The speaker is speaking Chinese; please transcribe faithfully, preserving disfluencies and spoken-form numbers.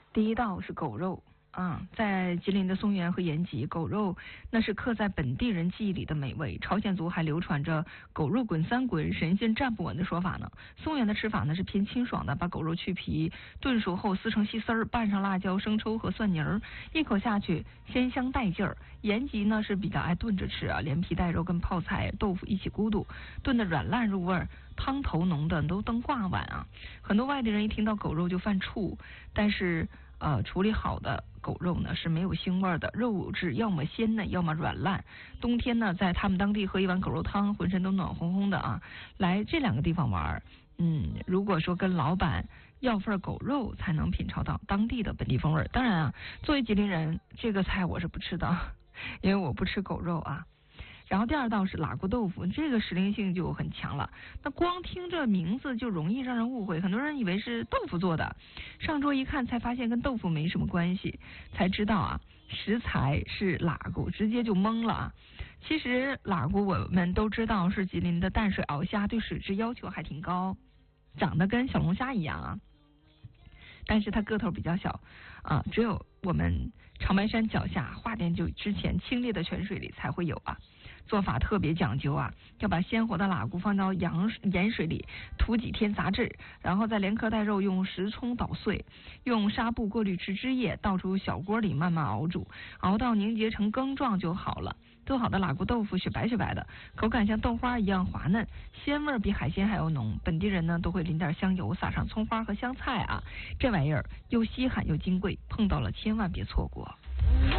第一道是狗肉啊，在吉林的松原和延吉，狗肉那是刻在本地人记忆里的美味。朝鲜族还流传着狗肉滚三滚，神仙站不稳的说法呢。松原的吃法呢是偏清爽的，把狗肉去皮，炖熟后撕成细丝儿，拌上辣椒、生抽和蒜泥儿，一口下去鲜香带劲儿。延吉呢是比较爱炖着吃啊，连皮带肉跟泡菜、豆腐一起咕嘟，炖得软烂入味儿，汤头浓的都登挂碗啊。很多外地人一听到狗肉就犯怵，但是呃，处理好的狗肉呢是没有腥味的，肉质要么鲜嫩，要么软烂。冬天呢，在他们当地喝一碗狗肉汤，浑身都暖烘烘的啊。来这两个地方玩，嗯，如果说跟老板要份狗肉，才能品尝到当地的本地风味。当然啊，作为吉林人，这个菜我是不吃的，因为我不吃狗肉啊。然后第二道是喇咕豆腐，这个时令性就很强了。那光听这名字就容易让人误会，很多人以为是豆腐做的，上桌一看才发现跟豆腐没什么关系，才知道啊，食材是喇咕，直接就懵了啊。其实喇咕我们都知道是吉林的淡水鳌虾，对水质要求还挺高，长得跟小龙虾一样啊。但是它个头比较小啊，只有我们长白山脚下化点酒之前清冽的泉水里才会有啊。做法特别讲究啊，要把鲜活的喇咕放到羊盐水里涂几天杂质，然后再连壳带肉用石葱捣碎，用纱布过滤出汁液，倒出小锅里慢慢熬煮，熬到凝结成羹状就好了。做好的喇咕豆腐雪白雪白的，口感像豆花一样滑嫩，鲜味比海鲜还要浓。本地人呢都会淋点香油，撒上葱花和香菜啊，这玩意儿又稀罕又金贵，碰到了千万别错过。